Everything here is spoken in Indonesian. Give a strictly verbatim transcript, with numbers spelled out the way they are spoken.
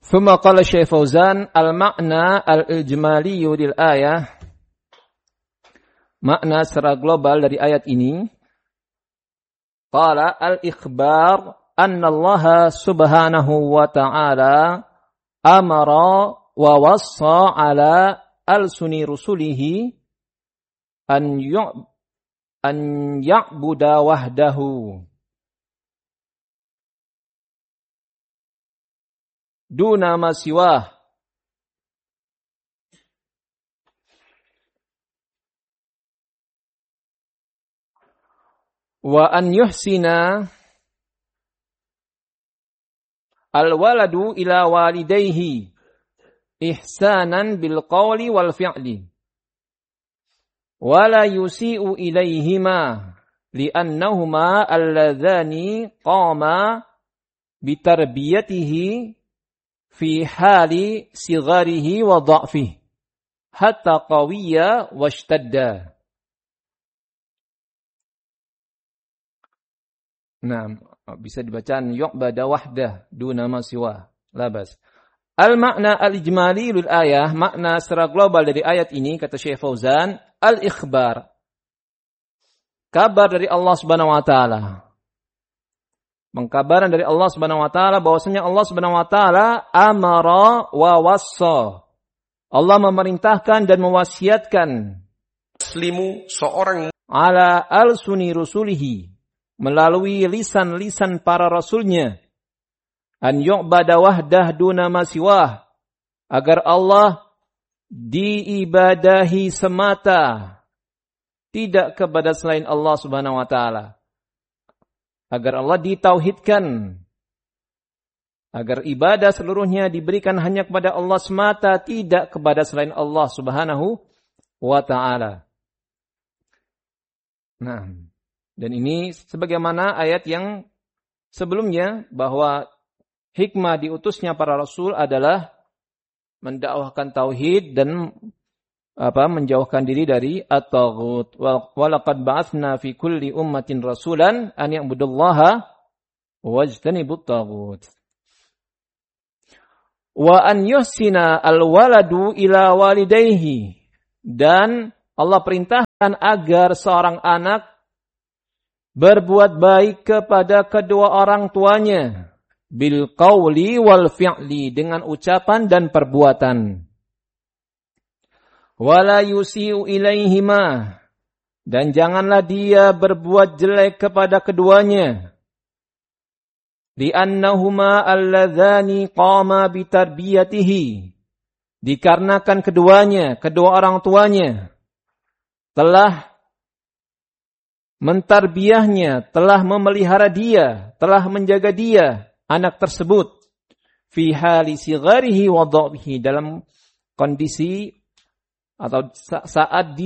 ثم قال الشيخ فوزان المعنى الإجمالي للآية, makna secara global dari ayat ini, qala al-ikhbar anna Allah subhanahu wa ta'ala amara wa wassa ala al-suni rusulihi an yu' an ya'buda wahdahu duna ma siwah wa an yuhsina al-waladu ila walidayhi ihsanan bil qawli wal fi'li wa la yusi'u ilayhima li'annahuma alladhani qama bitarbiyatihi fi hali sigharihi wa dha'fihi hatta qawiyya washtadda. Nah, bisa dibacaan yu'bada wahdah duna ma siwa. Labas. Al-makna al-ijmali lil ayah, makna secara global dari ayat ini, kata Syekh Fauzan, al-ikhbar, kabar dari Allah Subhanahu wa taala. Pengkabaran dari Allah Subhanahu wa taala bahwasanya Allah Subhanahu wa taala amara wa wassa. Allah memerintahkan dan mewasiatkan muslimu seorang ala al-suni rusulihi, melalui lisan-lisan para rasulnya, an yu'bada wahdah duna ma siwah, agar Allah diibadahi semata, tidak kepada selain Allah Subhanahu wa taala. Agar Allah ditauhidkan, agar ibadah seluruhnya diberikan hanya kepada Allah semata, tidak kepada selain Allah Subhanahu wa ta'ala. Nah, dan ini sebagaimana ayat yang sebelumnya, bahwa hikmah diutusnya para rasul adalah mendakwahkan tauhid dan apa menjauhkan diri dari at-taghut. Wa laqad ba'atsna fi kulli ummatin rasulan an ya'budullaha wajtanibut taghut. Wa an yuhsina al-waladu ila walidayhi, dan Allah perintahkan agar seorang anak berbuat baik kepada kedua orang tuanya bil qawli wal fi'li, dengan ucapan dan perbuatan. Wala yusi'u ilaihima, dan janganlah dia berbuat jelek kepada keduanya. Li'annahuma alladzani qama bitarbiyatihi, dikarenakan keduanya, kedua orang tuanya telah mentarbiyahnya, telah memelihara dia, telah menjaga dia, anak tersebut, fi hali sigharihi wa dha'fihi, dalam kondisi atau saat dia